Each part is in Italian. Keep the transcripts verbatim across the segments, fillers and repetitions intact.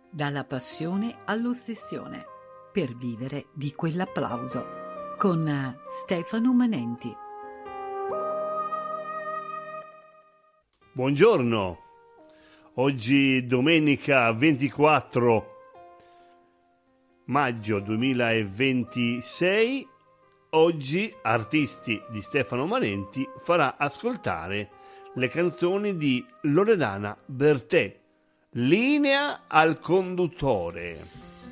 Dalla passione all'ossessione, per vivere di quell'applauso, con Stefano Manenti. Buongiorno, oggi domenica ventiquattro maggio duemilaventisei. Oggi Artisti di Stefano Manenti farà ascoltare le canzoni di Loredana Bertè. Linea al conduttore.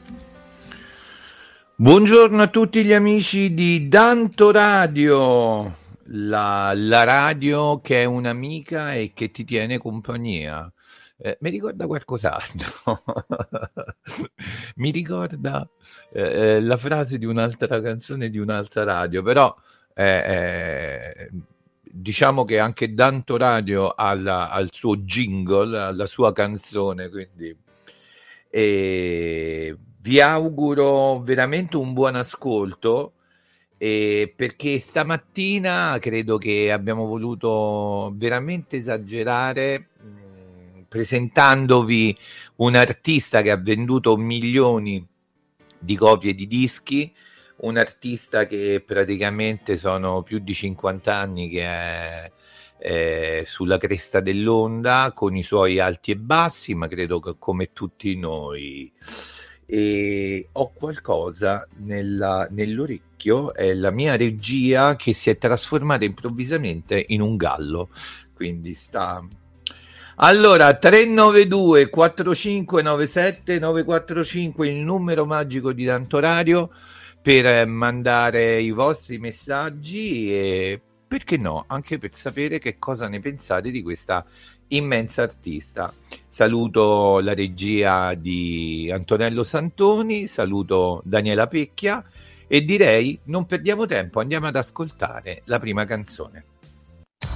Buongiorno a tutti gli amici di Danto Radio, la, la radio che è un'amica e che ti tiene compagnia. Eh, mi ricorda qualcos'altro. Mi ricorda eh, la frase di un'altra canzone di un'altra radio, però eh, eh, diciamo che anche Danto Radio ha la, al suo jingle, alla sua canzone, quindi eh, vi auguro veramente un buon ascolto, eh, perché stamattina credo che abbiamo voluto veramente esagerare mh, presentandovi un artista che ha venduto milioni di copie di dischi, un artista che praticamente sono più di cinquanta anni che è, è sulla cresta dell'onda, con i suoi alti e bassi, ma credo che come tutti noi. E ho qualcosa nella, nell'orecchio, è la mia regia che si è trasformata improvvisamente in un gallo, quindi sta... Allora, tre nove due quattro cinque nove sette nove quattro cinque, il numero magico di Danto Radio per mandare i vostri messaggi e, perché no, anche per sapere che cosa ne pensate di questa immensa artista. Saluto la regia di Antonello Santoni, saluto Daniela Pecchia e direi non perdiamo tempo, andiamo ad ascoltare la prima canzone.